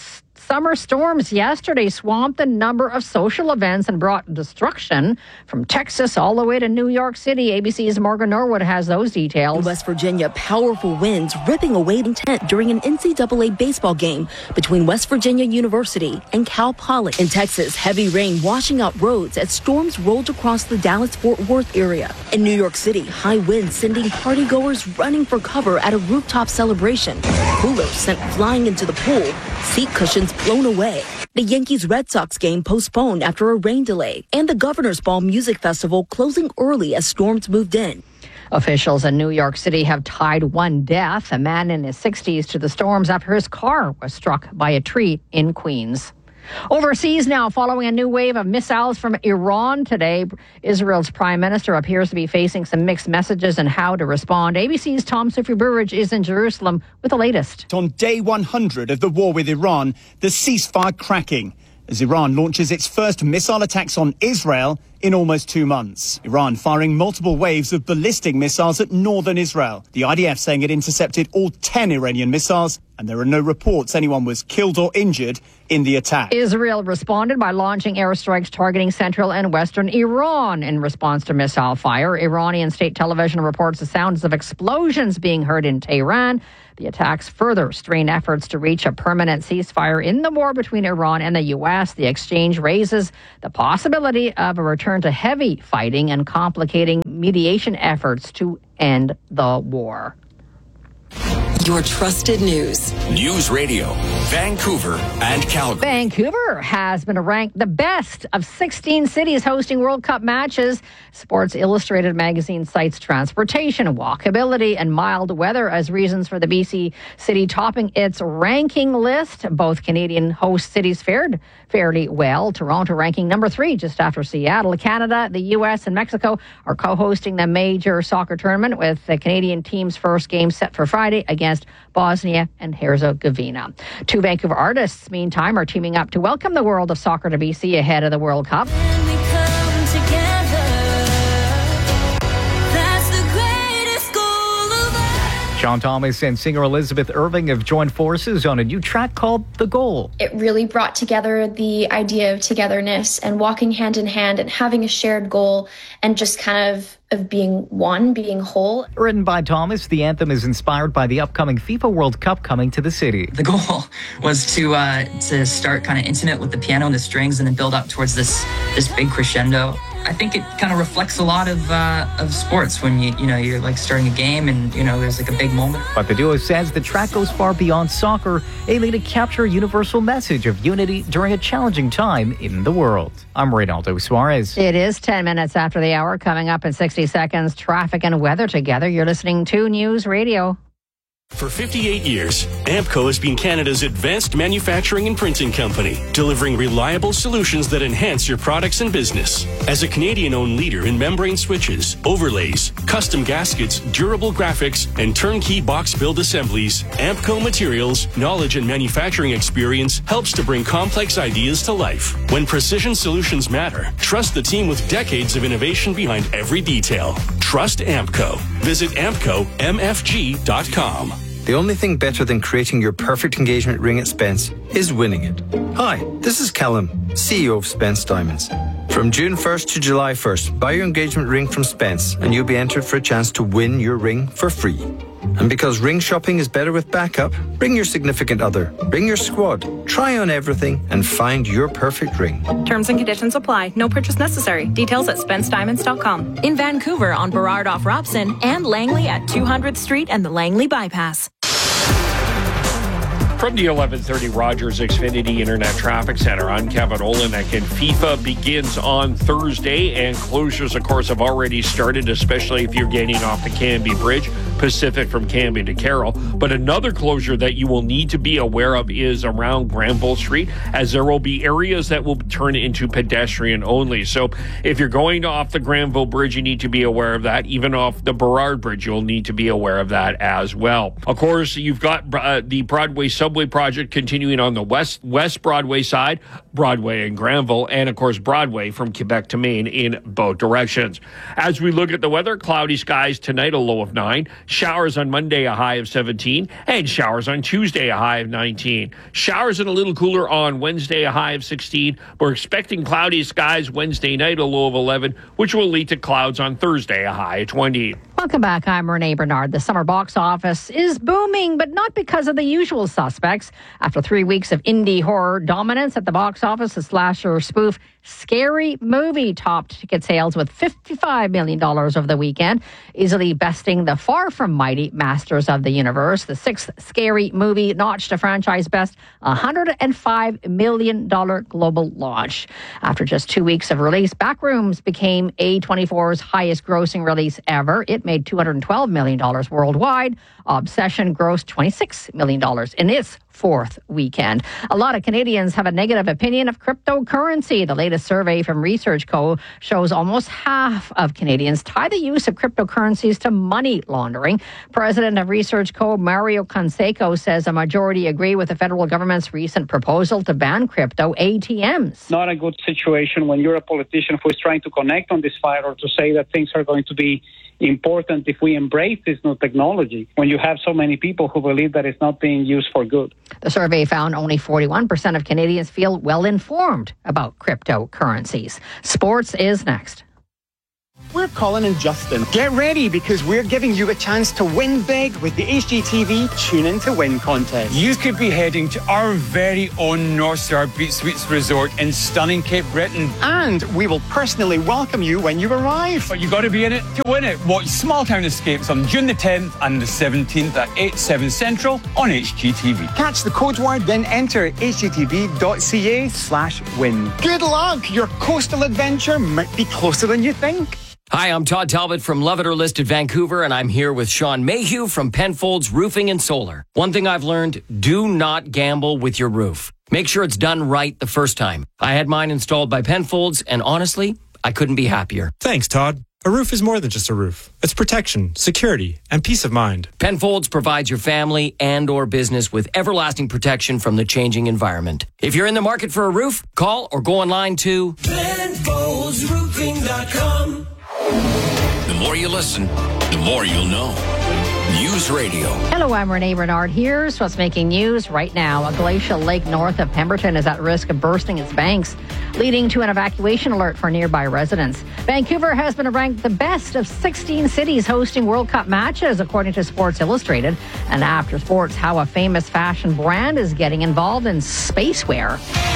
summer storms yesterday swamped a number of social events and brought destruction from Texas all the way to New York City. ABC's Morgan Norwood has those details. In West Virginia, powerful winds ripping away intent during an NCAA baseball game between West Virginia University and Cal Poly. In Texas, heavy rain washing out roads as storms rolled across the Dallas-Fort Worth area. In New York City, high winds sending partygoers running for cover at a rooftop celebration. Coolers sent flying into the pool, seat cushions blown away. The Yankees-Red Sox game postponed after a rain delay, and the Governor's Ball Music Festival closing early as storms moved in. Officials in New York City have tied one death, a man in his 60s, to the storms after his car was struck by a tree in Queens. Overseas now, following a new wave of missiles from Iran today, Israel's prime minister appears to be facing some mixed messages on how to respond. ABC's Tom Sophie-Burridge is in Jerusalem with the latest. On day 100 of the war with Iran, the ceasefire cracking as Iran launches its first missile attacks on Israel in almost 2 months. Iran firing multiple waves of ballistic missiles at northern Israel. The IDF saying it intercepted all 10 Iranian missiles, and there are no reports anyone was killed or injured in the attack. Israel responded by launching airstrikes targeting central and western Iran in response to missile fire. Iranian state television reports the sounds of explosions being heard in Tehran. The attacks further strain efforts to reach a permanent ceasefire in the war between Iran and the U.S. The exchange raises the possibility of a return to heavy fighting and complicating mediation efforts to end the war. Your trusted news. News Radio, Vancouver and Calgary. Vancouver has been ranked the best of 16 cities hosting World Cup matches. Sports Illustrated magazine cites transportation, walkability, and mild weather as reasons for the BC city topping its ranking list. Both Canadian host cities fared fairly well. Toronto ranking number 3, just after Seattle. Canada, the U.S., and Mexico are co-hosting the major soccer tournament, with the Canadian team's first game set for Friday against Bosnia and Herzegovina. 2 Vancouver artists, meantime, are teaming up to welcome the world of soccer to BC ahead of the World Cup. Sean Thomas and singer Elizabeth Irving have joined forces on a new track called The Goal. It really brought together the idea of togetherness and walking hand in hand and having a shared goal and just kind of being one, being whole. Written by Thomas, the anthem is inspired by the upcoming FIFA World Cup coming to the city. The goal was to start kind of intimate with the piano and the strings and then build up towards this big crescendo. I think it kind of reflects a lot of sports when you're like starting a game and there's like a big moment. But the duo says the track goes far beyond soccer, aiming to capture a universal message of unity during a challenging time in the world. I'm Reynaldo Suarez. It is 10 minutes after the hour. Coming up in 60 seconds, traffic and weather together. You're listening to News Radio. For 58 years, Ampco has been Canada's advanced manufacturing and printing company, delivering reliable solutions that enhance your products and business. As a Canadian-owned leader in membrane switches, overlays, custom gaskets, durable graphics, and turnkey box build assemblies, Ampco Materials' knowledge and manufacturing experience helps to bring complex ideas to life. When precision solutions matter, trust the team with decades of innovation behind every detail. Trust Ampco. Visit ampcomfg.com. The only thing better than creating your perfect engagement ring at Spence is winning it. Hi, this is Callum, CEO of Spence Diamonds. From June 1st to July 1st, buy your engagement ring from Spence and you'll be entered for a chance to win your ring for free. And because ring shopping is better with backup, bring your significant other, bring your squad, try on everything and find your perfect ring. Terms and conditions apply. No purchase necessary. Details at SpenceDiamonds.com. In Vancouver on Burrard off Robson and Langley at 200th Street and the Langley Bypass. From the 1130 Rogers Xfinity Internet Traffic Center, I'm Kevin Olenek, and FIFA begins on Thursday, and closures, of course, have already started, especially if you're getting off the Cambie Bridge, Pacific from Cambie to Carroll. But another closure that you will need to be aware of is around Granville Street, as there will be areas that will turn into pedestrian only. So if you're going off the Granville Bridge, you need to be aware of that. Even off the Burrard Bridge, you'll need to be aware of that as well. Of course, you've got the Broadway subway subway project continuing on the West Broadway side, Broadway and Granville, and of course Broadway from Quebec to Maine in both directions. As we look at the weather, cloudy skies tonight, a low of 9. Showers on Monday, a high of 17. And showers on Tuesday, a high of 19. Showers and a little cooler on Wednesday, a high of 16. We're expecting cloudy skies Wednesday night, a low of 11, which will lead to clouds on Thursday, a high of 20. Welcome back. I'm Renee Bernard. The summer box office is booming, but not because of the usual suspects. After 3 weeks of indie horror dominance at the box office, the slasher spoof Scary Movie topped ticket sales with $55 million over the weekend, easily besting the far from mighty Masters of the Universe. The sixth Scary Movie notched a franchise best $105 million global launch. After just 2 weeks of release, Backrooms became A24's highest grossing release ever. It made $212 million worldwide. Obsession grossed $26 million in its fourth weekend. A lot of Canadians have a negative opinion of cryptocurrency. The latest survey from Research Co. shows almost half of Canadians tie the use of cryptocurrencies to money laundering. President of Research Co. Mario Canseco says a majority agree with the federal government's recent proposal to ban crypto ATMs. Not a good situation when you're a politician who is trying to connect on this fight or to say that things are going to be important if we embrace this new technology, when you have so many people who believe that it's not being used for good. The survey found only 41% of Canadians feel well informed about cryptocurrencies. Sports is next. We're Colin and Justin. Get ready because we're giving you a chance to win big with the HGTV Tune In to Win contest. You could be heading to our very own North Star Beach Suites Resort in stunning Cape Breton. And we will personally welcome you when you arrive. But you got to be in it to win it. Watch Small Town Escapes on June the 10th and the 17th at 8/7 Central on HGTV. Catch the code word, then enter hgtv.ca/win. Good luck! Your coastal adventure might be closer than you think. Hi, I'm Todd Talbot from Love It or List It Vancouver, and I'm here with Sean Mayhew from Penfolds Roofing and Solar. One thing I've learned, do not gamble with your roof. Make sure it's done right the first time. I had mine installed by Penfolds, and honestly, I couldn't be happier. Thanks, Todd. A roof is more than just a roof. It's protection, security, and peace of mind. Penfolds provides your family and or business with everlasting protection from the changing environment. If you're in the market for a roof, call or go online to PenfoldsRoofing.com. The more you listen, the more you'll know. News Radio. Hello, I'm Renee Bernard. Here's what's making news right now. A glacial lake north of Pemberton is at risk of bursting its banks, leading to an evacuation alert for nearby residents. Vancouver has been ranked the best of 16 cities hosting World Cup matches, according to Sports Illustrated. And after sports, how a famous fashion brand is getting involved in spacewear.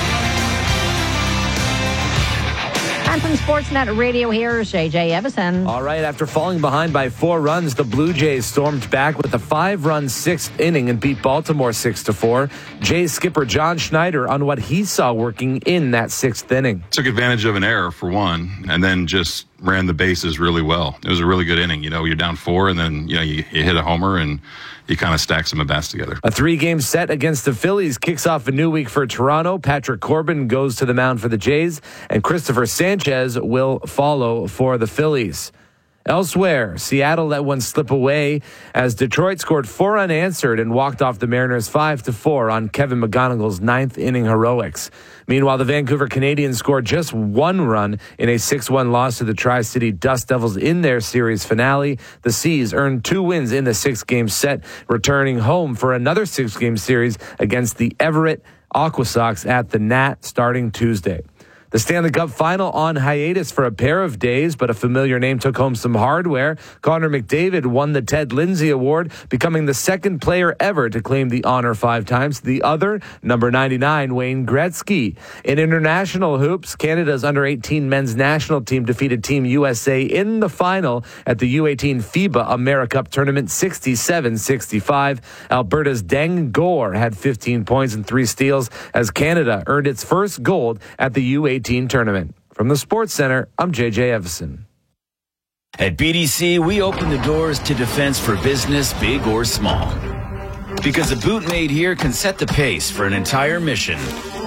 And from Sportsnet Radio, here's JJ Evison. All right, after falling behind by 4 runs, the Blue Jays stormed back with a 5-run 6th inning and beat Baltimore 6-4. Jays skipper John Schneider on what he saw working in that 6th inning. Took advantage of an error for one, and then just ran the bases really well. It was a really good inning. You know, you're down 4, and then you hit a homer, and you kind of stack some at-bats together. A 3-game set against the Phillies kicks off a new week for Toronto. Patrick Corbin goes to the mound for the Jays, and Christopher Sanchez will follow for the Phillies. Elsewhere, Seattle let one slip away as Detroit scored 4 unanswered and walked off the Mariners 5-4 on Kevin McGonigal's 9th inning heroics. Meanwhile, the Vancouver Canadians scored just 1 run in a 6-1 loss to the Tri-City Dust Devils in their series finale. The Seas earned 2 wins in the 6-game set, returning home for another 6-game series against the Everett Aqua Sox at the Nat starting Tuesday. The Stanley Cup final on hiatus for a pair of days, but a familiar name took home some hardware. Connor McDavid won the Ted Lindsay Award, becoming the second player ever to claim the honor 5 times. The other, number 99, Wayne Gretzky. In international hoops, Canada's under-18 men's national team defeated Team USA in the final at the U18 FIBA AmeriCup tournament 67-65. Alberta's Deng Gore had 15 points and 3 steals as Canada earned its first gold at the U18 tournament. From the Sports Center, I'm JJ Evison. At BDC, we open the doors to defense for business, big or small. Because a boot made here can set the pace for an entire mission.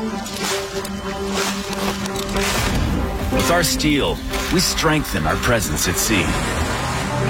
With our steel, we strengthen our presence at sea.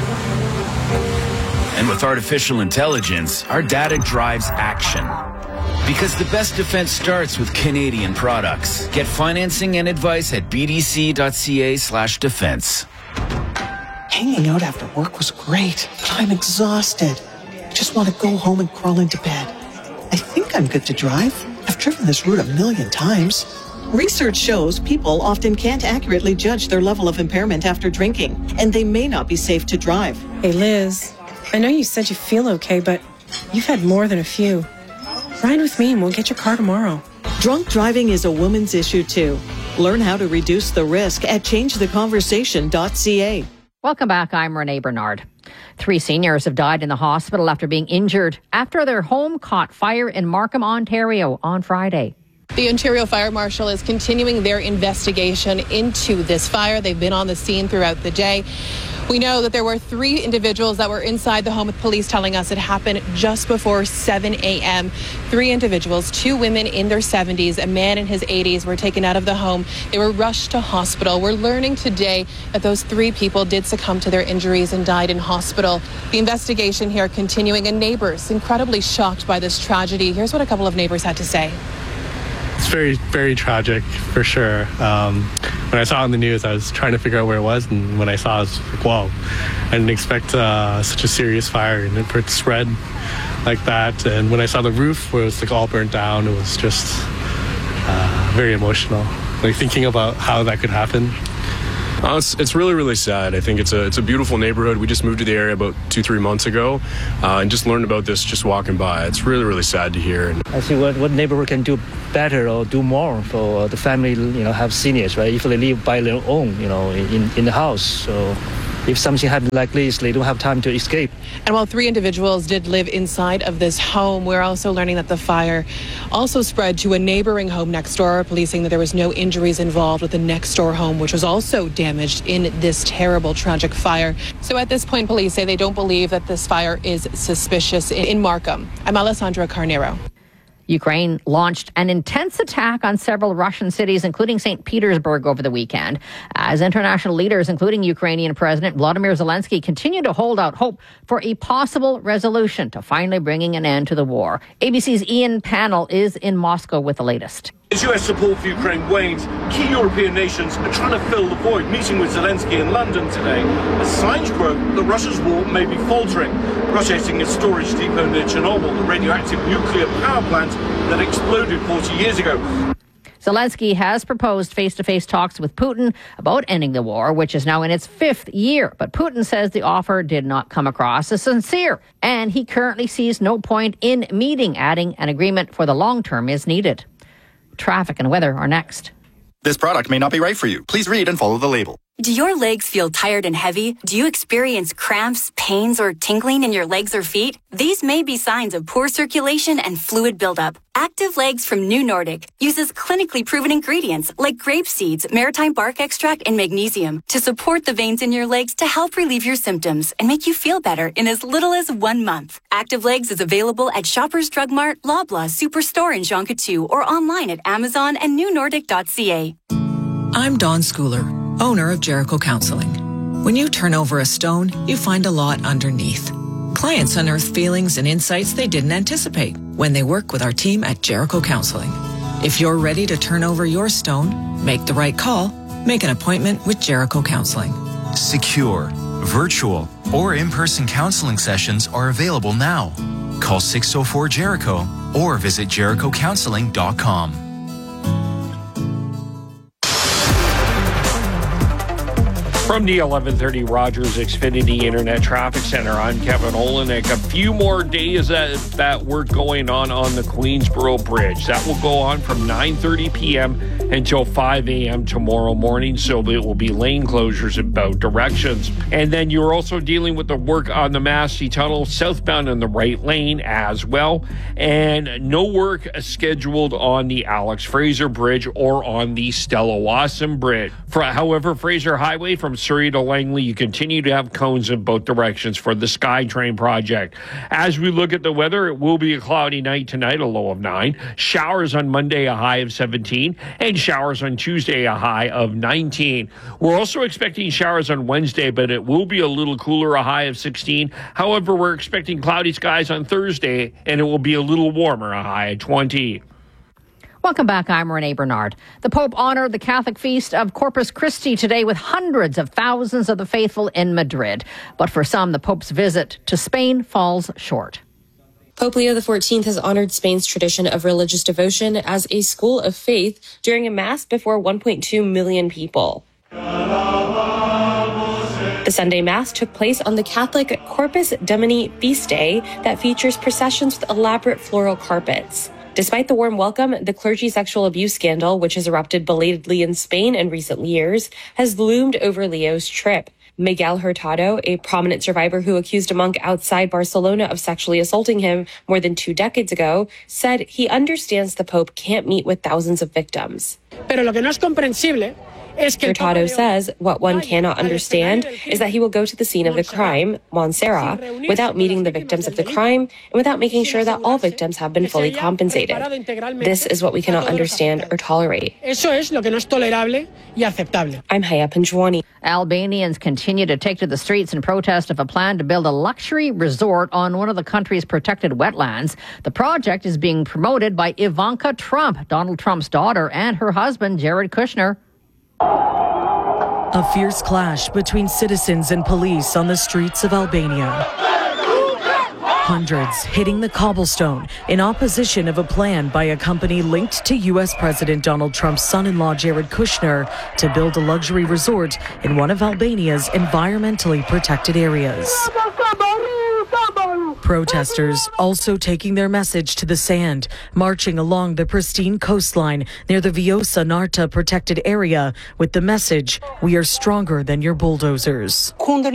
And with artificial intelligence, our data drives action. Because the best defense starts with Canadian products. Get financing and advice at bdc.ca/defense. Hanging out after work was great, but I'm exhausted. I just want to go home and crawl into bed. I think I'm good to drive. I've driven this route 1,000,000 times. Research shows people often can't accurately judge their level of impairment after drinking, and they may not be safe to drive. Hey, Liz, I know you said you feel okay, but you've had more than a few. Ride with me and we'll get your car tomorrow. Drunk driving is a woman's issue, too. Learn how to reduce the risk at changetheconversation.ca. Welcome back. I'm Renee Bernard. 3 seniors have died in the hospital after being injured after their home caught fire in Markham, Ontario on Friday. The Ontario Fire Marshal is continuing their investigation into this fire. They've been on the scene throughout the day. We know that there were 3 individuals that were inside the home, with police telling us it happened just before 7 a.m. 3 individuals, 2 women in their 70s, a man in his 80s, were taken out of the home. They were rushed to hospital. We're learning today that those 3 people did succumb to their injuries and died in hospital. The investigation here continuing, and neighbors incredibly shocked by this tragedy. Here's what a couple of neighbors had to say. It's very, very tragic, for sure. When I saw it on the news, I was trying to figure out where it was, and when I saw it, I was like, whoa. I didn't expect such a serious fire and for it to spread like that. And when I saw the roof where it was like all burnt down, it was just very emotional. Like thinking about how that could happen. It's really, really sad. I think it's a beautiful neighborhood. We just moved to the area about 2-3 months ago and just learned about this just walking by. It's really, really sad to hear. I see what neighborhood can do better or do more for the family, have seniors, right? If they live by their own, in the house. So if something happens like this, they don't have time to escape. And while 3 individuals did live inside of this home, we're also learning that the fire also spread to a neighboring home next door. Police saying that there was no injuries involved with the next door home, which was also damaged in this terrible, tragic fire. So at this point, police say they don't believe that this fire is suspicious in Markham. I'm Alessandra Carnero. Ukraine launched an intense attack on several Russian cities, including St. Petersburg, over the weekend, as international leaders, including Ukrainian President Vladimir Zelensky, continue to hold out hope for a possible resolution to finally bringing an end to the war. ABC's Ian Pannell is in Moscow with the latest. As US support for Ukraine wanes, key European nations are trying to fill the void, meeting with Zelensky in London today. As signs grow that Russia's war may be faltering. Russia hitting its storage depot near Chernobyl, the radioactive nuclear power plant that exploded 40 years ago. Zelensky has proposed face-to-face talks with Putin about ending the war, which is now in its 5th year. But Putin says the offer did not come across as sincere, and he currently sees no point in meeting, adding an agreement for the long term is needed. Traffic and weather are next. This product may not be right for you. Please read and follow the label. Do your legs feel tired and heavy? Do you experience cramps, pains, or tingling in your legs or feet? These may be signs of poor circulation and fluid buildup. Active Legs from New Nordic uses clinically proven ingredients like grape seeds, maritime bark extract, and magnesium to support the veins in your legs to help relieve your symptoms and make you feel better in as little as 1 month. Active Legs is available at Shoppers Drug Mart, Loblaw, Superstore, and Jonquière, or online at Amazon and newnordic.ca. I'm Dawn Schooler, owner of Jericho Counseling. When you turn over a stone, you find a lot underneath. Clients unearth feelings and insights they didn't anticipate when they work with our team at Jericho Counseling. If you're ready to turn over your stone, make the right call, make an appointment with Jericho Counseling. Secure, virtual, or in-person counseling sessions are available now. Call 604-JERICHO or visit jerichocounseling.com. From the 1130 Rogers Xfinity Internet Traffic Center, I'm Kevin Olenek. A few more days that work going on the Queensboro Bridge. That will go on from 9:30 p.m. until 5 a.m. tomorrow morning, so it will be lane closures in both directions. And then you're also dealing with the work on the Massey Tunnel, southbound in the right lane as well. And no work scheduled on the Alex Fraser Bridge or on the Stella Wasson Bridge. However, Fraser Highway from Surrey to Langley, you continue to have cones in both directions for the SkyTrain project. As we look at the weather, it will be a cloudy night tonight, a low of 9. Showers on Monday, a high of 17. And showers on Tuesday, a high of 19. We're also expecting showers on Wednesday, but it will be a little cooler, a high of 16. However, we're expecting cloudy skies on Thursday, and it will be a little warmer, a high of 20. Welcome back. I'm Renee Bernard. The Pope honored the Catholic feast of Corpus Christi today with hundreds of thousands of the faithful in Madrid. But for some, the Pope's visit to Spain falls short. Pope Leo XIV has honored Spain's tradition of religious devotion as a school of faith during a mass before 1.2 million people. The Sunday Mass took place on the Catholic Corpus Domini feast day that features processions with elaborate floral carpets. Despite the warm welcome, the clergy sexual abuse scandal, which has erupted belatedly in Spain in recent years, has loomed over Leo's trip. Miguel Hurtado, a prominent survivor who accused a monk outside Barcelona of sexually assaulting him more than 2 decades ago, said he understands the Pope can't meet with thousands of victims. Hurtado says what one cannot understand is that he will go to the scene of the crime, Montserrat, without meeting the victims of the crime and without making sure that all victims have been fully compensated. This is what we cannot understand or tolerate. I'm Haya Panjwani. Albanians continue to take to the streets in protest of a plan to build a luxury resort on one of the country's protected wetlands. The project is being promoted by Ivanka Trump, Donald Trump's daughter, and her husband, Jared Kushner. A fierce clash between citizens and police on the streets of Albania. Hundreds hitting the cobblestone in opposition of a plan by a company linked to U.S. President Donald Trump's son-in-law Jared Kushner to build a luxury resort in one of Albania's environmentally protected areas. Protesters also taking their message to the sand, marching along the pristine coastline near the Vjosa Narta protected area with the message, "We are stronger than your bulldozers."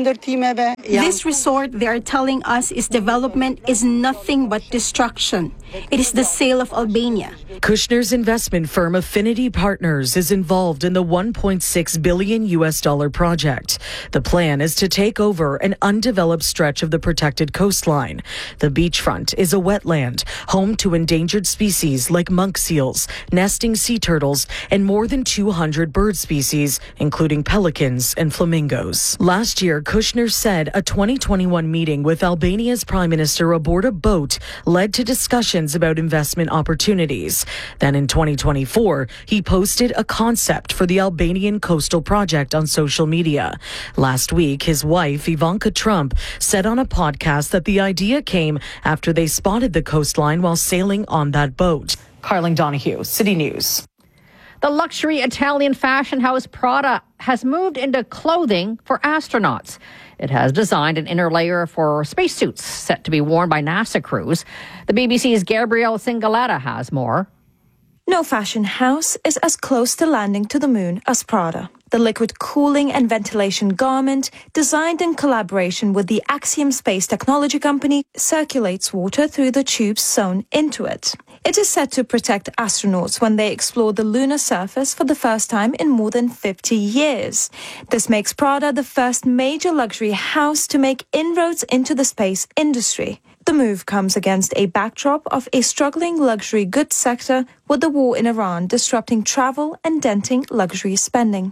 This resort, they are telling us, is development is nothing but destruction. It is the sale of Albania. Kushner's investment firm Affinity Partners is involved in the $1.6 billion project. The plan is to take over an undeveloped stretch of the protected coastline. The beachfront is a wetland, home to endangered species like monk seals, nesting sea turtles, and more than 200 bird species, including pelicans and flamingos. Last year, Kushner said a 2021 meeting with Albania's prime minister aboard a boat led to discussions about investment opportunities. Then in 2024, he posted a concept for the Albanian coastal project on social media. Last week, his wife, Ivanka Trump, said on a podcast that the idea came after they spotted the coastline while sailing on that boat. Carling Donahue, City News. The luxury Italian fashion house Prada has moved into clothing for astronauts. It has designed an inner layer for spacesuits set to be worn by NASA crews. The BBC's Gabrielle Singoletta has more. No fashion house is as close to landing to the moon as Prada. The liquid cooling and ventilation garment, designed in collaboration with the Axiom space technology company, circulates water through the tubes sewn into it. It is set to protect astronauts when they explore the lunar surface for the first time in more than 50 years. This makes Prada the first major luxury house to make inroads into the space industry. The move comes against a backdrop of a struggling luxury goods sector, with the war in Iran disrupting travel and denting luxury spending.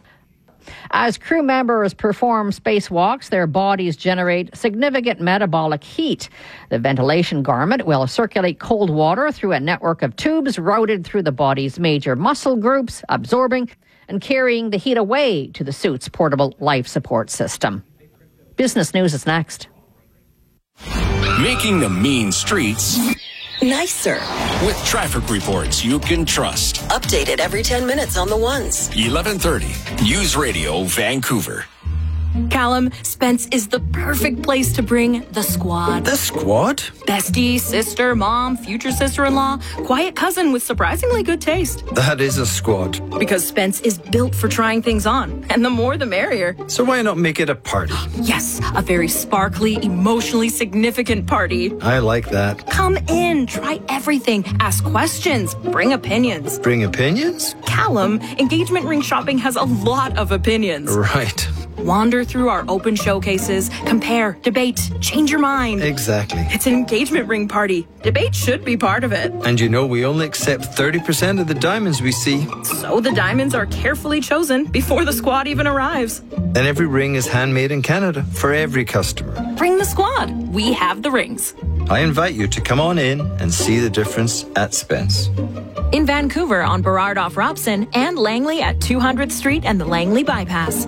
As crew members perform spacewalks, their bodies generate significant metabolic heat. The ventilation garment will circulate cold water through a network of tubes routed through the body's major muscle groups, absorbing and carrying the heat away to the suit's portable life support system. Business News is next. Making the mean streets nicer. With traffic reports you can trust. Updated every 10 minutes on the ones. 1130 News Radio Vancouver. Callum, Spence is the perfect place to bring the squad. The squad? Bestie, sister, mom, future sister-in-law, quiet cousin with surprisingly good taste. That is a squad. Because Spence is built for trying things on, and the more the merrier. So why not make it a party? Yes, a very sparkly, emotionally significant party. I like that. Come in, try everything, ask questions, bring opinions. Bring opinions? Callum, engagement ring shopping has a lot of opinions. Right. Wander through our open showcases, compare, debate, change your mind. Exactly. It's an engagement ring party. Debate should be part of it. And you know we only accept 30% of the diamonds we see. So the diamonds are carefully chosen before the squad even arrives. And every ring is handmade in Canada for every customer. Bring the squad. We have the rings. I invite you to come on in and see the difference at Spence. In Vancouver on Burrard off Robson and Langley at 200th Street and the Langley Bypass.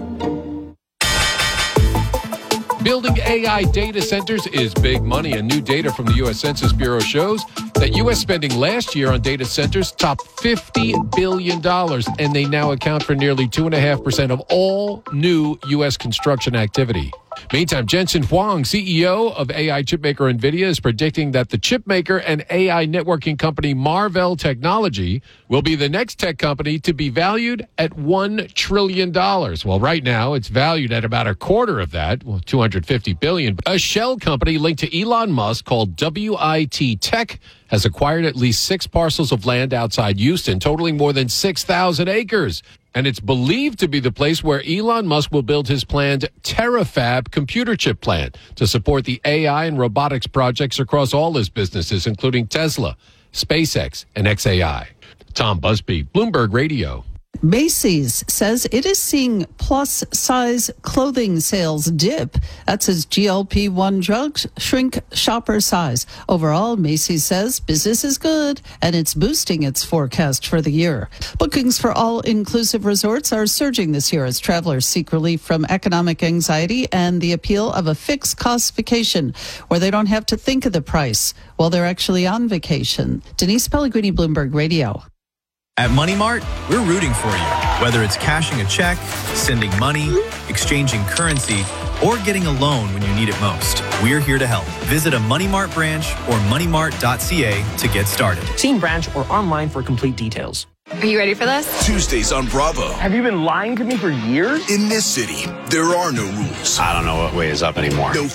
Building AI data centers is big money, and new data from the U.S. Census Bureau shows that U.S. spending last year on data centers topped $50 billion, and they now account for nearly 2.5% of all new U.S. construction activity. Meantime, Jensen Huang, CEO of AI chipmaker NVIDIA, is predicting that the chipmaker and AI networking company Marvell Technology will be the next tech company to be valued at $1 trillion. Well, right now, it's valued at about a quarter of that, well, $250 billion. A shell company linked to Elon Musk called WIT Tech has acquired at least 6 parcels of land outside Houston, totaling more than 6,000 acres. And it's believed to be the place where Elon Musk will build his planned Terafab computer chip plant to support the AI and robotics projects across all his businesses, including Tesla, SpaceX, and XAI. Tom Busby, Bloomberg Radio. Macy's says it is seeing plus-size clothing sales dip. That's as GLP-1 drugs shrink shopper size. Overall, Macy's says business is good, and it's boosting its forecast for the year. Bookings for all-inclusive resorts are surging this year as travelers seek relief from economic anxiety and the appeal of a fixed-cost vacation where they don't have to think of the price while they're actually on vacation. Denise Pellegrini, Bloomberg Radio. At Money Mart, we're rooting for you. Whether it's cashing a check, sending money, exchanging currency, or getting a loan when you need it most, we're here to help. Visit a Money Mart branch or moneymart.ca to get started. See in branch or online for complete details. Are you ready for this? Tuesdays on Bravo. Have you been lying to me for years? In this city, there are no rules. I don't know what way is up anymore. No